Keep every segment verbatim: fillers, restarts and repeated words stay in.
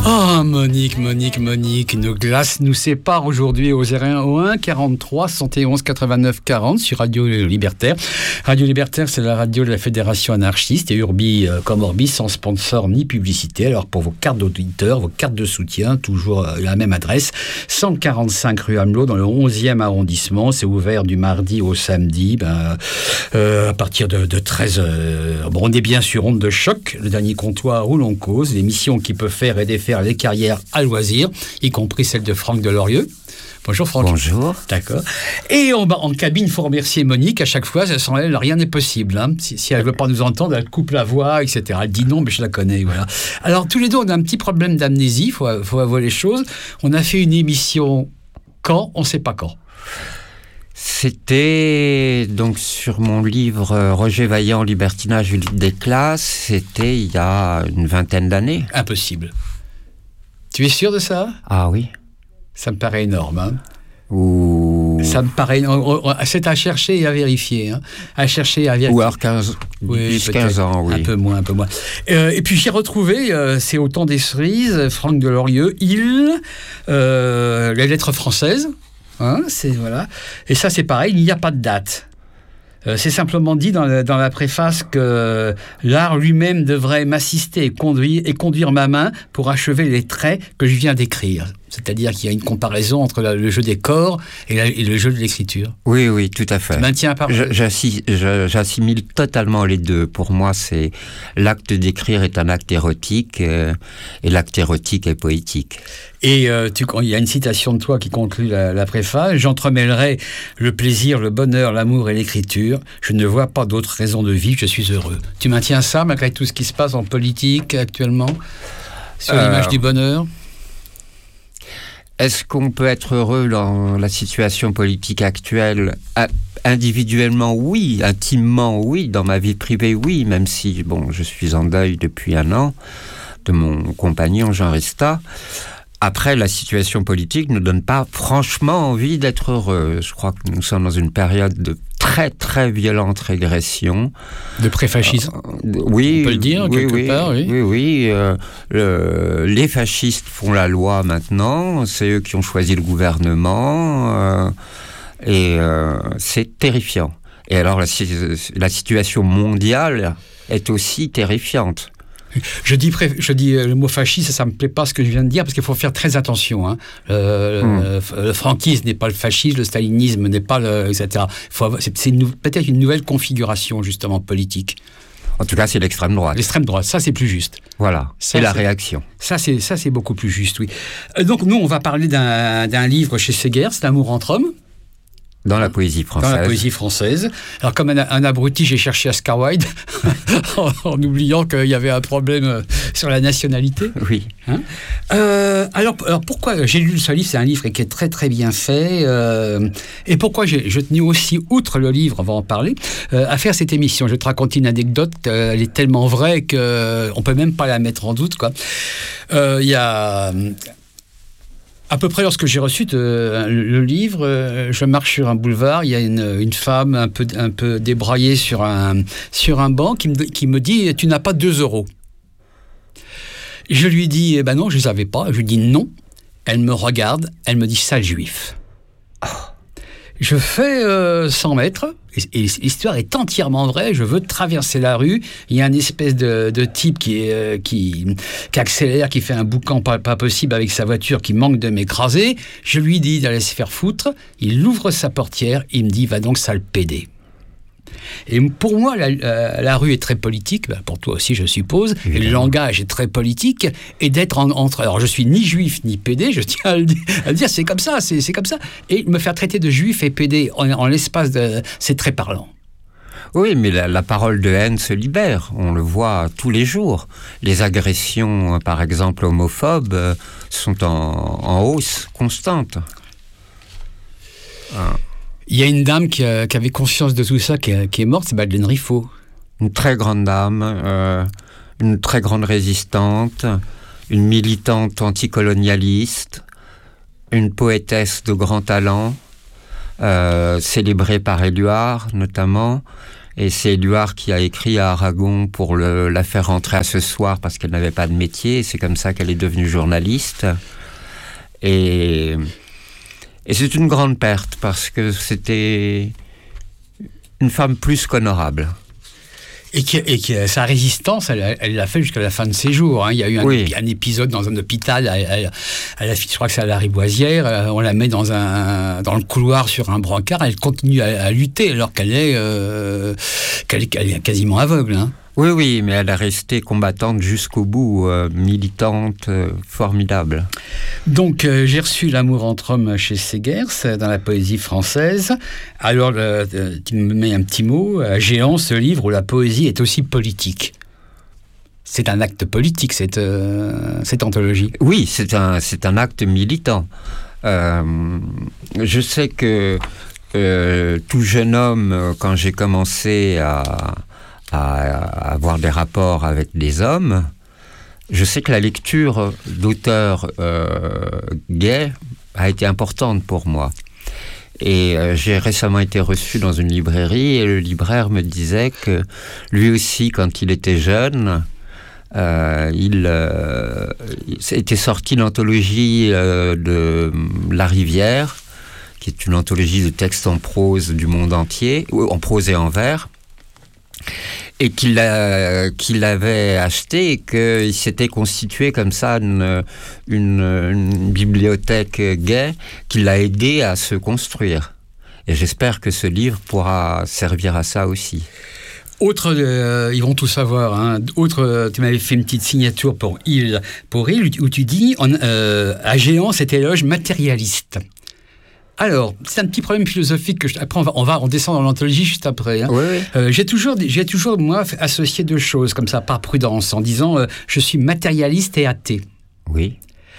Oh, Monique, Monique, Monique, nos glaces nous séparent aujourd'hui au zéro un au un quarante-trois soixante et onze quatre-vingt-neuf quarante sur Radio Libertaire. Radio Libertaire, c'est la radio de la Fédération anarchiste et Urbi euh, comme Orbi, sans sponsor ni publicité. Alors pour vos cartes d'auditeurs, vos cartes de soutien, toujours euh, la même adresse, cent quarante-cinq rue Amelot dans le onzième arrondissement. C'est ouvert du mardi au samedi, ben, euh, à partir de, de treize heures. Euh, bon, on est bien sûr Onde de Choc, le dernier comptoir où l'on cause, l'émission qui peut faire et défaire les carrières à loisir, y compris celle de Franck Delorieux. Bonjour Franck. Bonjour. D'accord. Et en, en cabine, il faut remercier Monique. À chaque fois, sans elle, rien n'est possible. Hein. Si, si elle ne veut pas nous entendre, elle coupe la voix, et cetera. Elle dit non, mais je la connais. Voilà. Alors, tous les deux, on a un petit problème d'amnésie, il faut, faut avouer les choses. On a fait une émission quand, on ne sait pas quand. C'était donc sur mon livre Roger Vaillant, Libertinage des classes. C'était il y a une vingtaine d'années. Impossible. Tu es sûr de ça ? Ah oui. Ça me paraît énorme. Hein. Ou... Ça me paraît... C'est à chercher et à vérifier. Hein. À chercher et à vérifier. Ou alors quinze, oui, dix, quinze ans, oui. Un peu moins, un peu moins. Euh, et puis j'ai retrouvé, euh, c'est au temps des cerises, Franck Delorieux, Il, euh, les lettres françaises. Hein, c'est, voilà. Et ça, c'est pareil, il n'y a pas de date. Euh, c'est simplement dit dans la, dans la préface que l'art lui-même devrait m'assister et conduire, et conduire ma main pour achever les traits que je viens d'écrire. C'est-à-dire qu'il y a une comparaison entre la, le jeu des corps et, la, et le jeu de l'écriture. Oui, oui, tout à fait. Tu maintiens par... Je, j'assi, je, j'assimile totalement les deux. Pour moi, c'est l'acte d'écrire est un acte érotique euh, et l'acte érotique est poétique. Et euh, tu, il y a une citation de toi qui conclut la, la préface. J'entremêlerai le plaisir, le bonheur, l'amour et l'écriture. Je ne vois pas d'autre raison de vivre. Je suis heureux. Tu maintiens ça malgré tout ce qui se passe en politique actuellement sur euh... l'image du bonheur? Est-ce qu'on peut être heureux dans la situation politique actuelle ? Individuellement, oui. Intimement, oui. Dans ma vie privée, oui. Même si, bon, je suis en deuil depuis un an de mon compagnon Jean Resta. Après, la situation politique ne donne pas franchement envie d'être heureux. Je crois que nous sommes dans une période de très, très violente régression. De pré-fascisme euh, Oui. On peut le dire, oui, quelque oui, part, oui. Oui, oui. Euh, le, les fascistes font la loi maintenant. C'est eux qui ont choisi le gouvernement. Euh, et euh, c'est terrifiant. Et alors, la, la situation mondiale est aussi terrifiante. Je dis, je dis le mot fasciste, ça ne me plaît pas ce que je viens de dire, parce qu'il faut faire très attention. Hein. Euh, mmh. le, le franquisme n'est pas le fascisme, le stalinisme n'est pas le... et cetera. Faut avoir, c'est c'est une, peut-être une nouvelle configuration, justement, politique. En tout cas, c'est l'extrême droite. L'extrême droite, ça c'est plus juste. Voilà, ça, et la réaction. Ça c'est, ça, c'est beaucoup plus juste, oui. Euh, donc, nous, on va parler d'un, d'un livre chez Séguers, c'est L'amour entre hommes. Dans la poésie française. Dans la poésie française. Alors, comme un, un abruti, j'ai cherché Oscar Wilde, en, en oubliant qu'il y avait un problème sur la nationalité. Oui. Hein euh, alors, alors, pourquoi j'ai lu ce livre? C'est un livre qui est très, très bien fait. Euh, et pourquoi j'ai, je tenais aussi, outre le livre, on va en parler, euh, à faire cette émission. Je te raconte une anecdote, euh, elle est tellement vraie qu'on ne peut même pas la mettre en doute, quoi. Euh, il y a... À peu près lorsque j'ai reçu de, le, le livre, euh, je marche sur un boulevard, il y a une, une femme un peu, un peu débraillée sur un, sur un banc qui me, qui me dit « Tu n'as pas deux euros ». Je lui dis eh « Ben non, je ne les avais pas ». Je lui dis « Non ». Elle me regarde, elle me dit « Sale juif ». Je fais euh, cent mètres, et, et l'histoire est entièrement vraie. Je veux traverser la rue. Il y a une espèce de, de type qui, est, euh, qui, qui accélère, qui fait un boucan pas, pas possible avec sa voiture, qui manque de m'écraser. Je lui dis d'aller se faire foutre. Il ouvre sa portière. Il me dit « Va donc, sale pédé ». Et pour moi, la, euh, la rue est très politique, ben pour toi aussi, je suppose, et le langage est très politique, et d'être en, entre... Alors, je suis ni juif, ni pédé, je tiens à le, à le dire, c'est comme ça, c'est, c'est comme ça. Et me faire traiter de juif et pédé en, en l'espace de... C'est très parlant. Oui, mais la, la parole de haine se libère, on le voit tous les jours. Les agressions, par exemple, homophobes, euh, sont en, en hausse constante. Ah. Il y a une dame qui, a, qui avait conscience de tout ça, qui, a, qui est morte, c'est Madeleine Riffaut. Une très grande dame, euh, une très grande résistante, une militante anticolonialiste, une poétesse de grand talent, euh, célébrée par Éluard notamment, Et c'est Éluard qui a écrit à Aragon pour le, la faire rentrer à ce soir parce qu'elle n'avait pas de métier. Et c'est comme ça qu'elle est devenue journaliste. Et, et c'est une grande perte parce que c'était une femme plus qu'honorable. Et, qui, et qui, sa résistance, elle, elle l'a fait jusqu'à la fin de ses jours. Hein. Il y a eu un, oui. un épisode dans un hôpital, à, à, à la, je crois que c'est à la Riboisière, on la met dans, un, dans le couloir sur un brancard, elle continue à, à lutter alors qu'elle est, euh, qu'elle est, qu'elle est quasiment aveugle. Hein. Oui, oui, mais elle est restée combattante jusqu'au bout, euh, militante, euh, formidable. Donc, euh, j'ai reçu L'amour entre hommes chez Segers, dans la poésie française. Alors, euh, tu me mets un petit mot, euh, Géant, ce livre où la poésie est aussi politique. C'est un acte politique, cette, euh, cette anthologie. Oui, c'est un, c'est un acte militant. Euh, je sais que euh, tout jeune homme, quand j'ai commencé à... à avoir des rapports avec des hommes, je sais que la lecture d'auteurs euh, gays a été importante pour moi. Et euh, j'ai récemment été reçu dans une librairie et le libraire me disait que lui aussi, quand il était jeune, euh, il euh, était sorti l'anthologie euh, de La Rivière, qui est une anthologie de textes en prose du monde entier, en prose et en vers, et qu'il, a, qu'il avait acheté et qu'il s'était constitué comme ça une, une, une bibliothèque gay qui l'a aidé à se construire. Et j'espère que ce livre pourra servir à ça aussi. Autre, euh, ils vont tout savoir. Hein. Autre, tu m'avais fait une petite signature pour Il, pour Il où tu dis on, euh, à Géant, cet éloge matérialiste. Alors, c'est un petit problème philosophique que je, après on va, on va on descend dans l'anthologie juste après. Hein. Oui, oui. Euh, j'ai toujours, j'ai toujours moi associé deux choses comme ça par prudence en disant euh, je suis matérialiste et athée. Oui.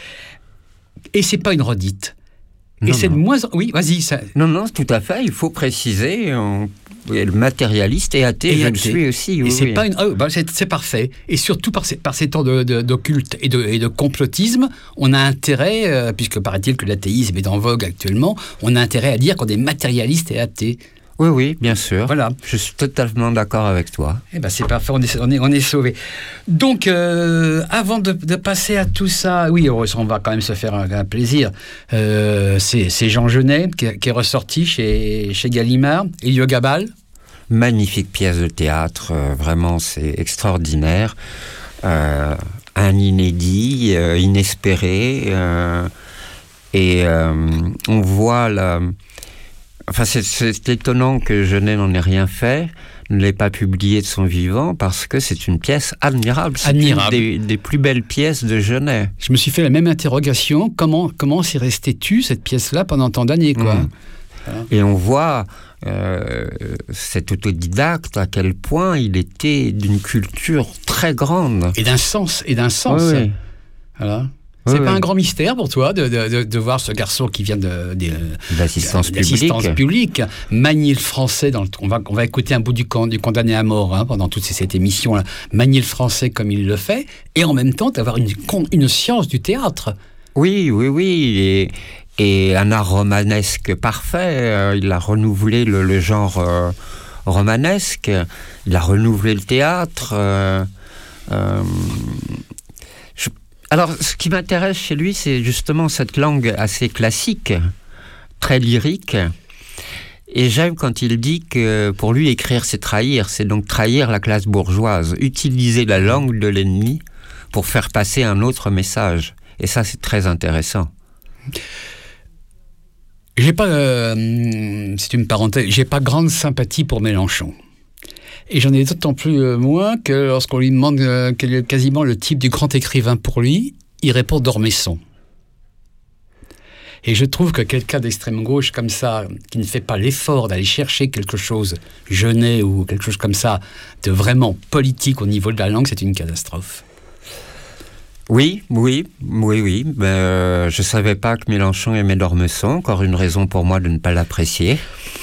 Et c'est pas une redite. Non, et c'est non. de moins, oui, vas-y. Ça... Non, non, tout à fait. Il faut préciser. On... Le matérialiste et athée, et je athée. Le suis aussi. Et oui, c'est oui. pas une. Oh, bah c'est, c'est parfait. Et surtout par ces, par ces temps de, de, d'occulte et de, et de complotisme, on a intérêt, euh, puisque paraît-il que l'athéisme est en vogue actuellement, on a intérêt à dire qu'on est matérialiste et athée. Oui, oui, bien sûr. Voilà. Je suis totalement d'accord avec toi. Eh ben c'est parfait, on est, on est, on est sauvés. Donc, euh, avant de, de passer à tout ça, oui, on va quand même se faire un, un plaisir. Euh, c'est, c'est Jean Genet qui, qui est ressorti chez, chez Gallimard, Elio Gabal. Magnifique pièce de théâtre, euh, vraiment, c'est extraordinaire. Euh, un inédit, euh, inespéré, euh, et euh, on voit la... Enfin, c'est, c'est étonnant que Genet n'en ait rien fait, ne l'ait pas publié de son vivant, parce que c'est une pièce admirable. C'est admirable. une des, des plus belles pièces de Genet. Je me suis fait la même interrogation. Comment, comment s'est restée tue, cette pièce-là, pendant tant d'années, quoi. Mmh. Voilà. Et on voit euh, cet autodidacte, à quel point il était d'une culture très grande. Et d'un sens, et d'un sens. Oui, oui. Voilà. C'est oui, pas oui. un grand mystère pour toi de, de, de, de voir ce garçon qui vient de, de, d'assistance, de, d'assistance publique. publique, manier le français. Dans le, on, va, on va écouter un bout du, du condamné à mort hein, pendant toute cette émission-là. Manier le français comme il le fait, et en même temps d'avoir une, une science du théâtre. Oui, oui, oui. Et, et un art romanesque parfait. Il a renouvelé le, le genre euh, romanesque. Il a renouvelé le théâtre. Euh, euh, je, alors, ce qui m'intéresse chez lui, c'est justement cette langue assez classique, très lyrique. Et j'aime quand il dit que pour lui, écrire, c'est trahir. C'est donc trahir la classe bourgeoise. Utiliser la langue de l'ennemi pour faire passer un autre message. Et ça, c'est très intéressant. J'ai pas, euh, c'est une parenthèse, j'ai pas grande sympathie pour Mélenchon. Et j'en ai d'autant plus euh, moins que lorsqu'on lui demande euh, quel est quasiment le type du grand écrivain pour lui, il répond D'Ormesson. Et je trouve que quelqu'un d'extrême gauche comme ça, qui ne fait pas l'effort d'aller chercher quelque chose, Genet ou quelque chose comme ça, de vraiment politique au niveau de la langue, c'est une catastrophe. Oui, oui, oui, oui. Ben, euh, je ne savais pas que Mélenchon aimait D'Ormesson. Encore une raison pour moi de ne pas l'apprécier.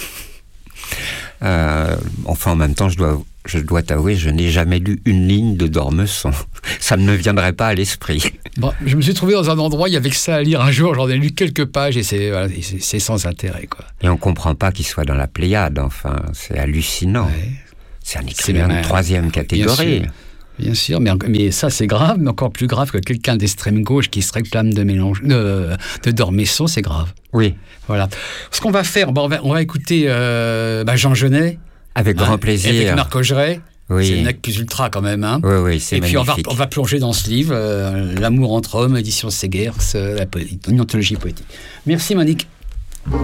Euh, enfin, en même temps, je dois, je dois t'avouer, je n'ai jamais lu une ligne de D'Ormesson. Ça ne me viendrait pas à l'esprit. Bon, je me suis trouvé dans un endroit, il y avait que ça à lire un jour, j'en ai lu quelques pages et c'est, voilà, c'est, c'est sans intérêt, quoi. Et on ne comprend pas qu'il soit dans la Pléiade, enfin, c'est hallucinant. Ouais. C'est un écrivain de troisième catégorie. Bien sûr. Bien sûr, mais, mais ça c'est grave, mais encore plus grave que quelqu'un d'extrême gauche qui se réclame de, Mélenchon, de, de Dormesson, c'est grave. Oui. Voilà. Ce qu'on va faire, bon, on, va, on va écouter euh, bah Jean Genet. Avec grand hein, plaisir. Avec Marc Augeret. Oui. C'est le mec plus ultra quand même. Hein. Oui, oui, c'est Et magnifique. puis on va, on va plonger dans ce livre, euh, L'amour entre hommes, édition Segers, euh, une anthologie poétique. Merci Monique.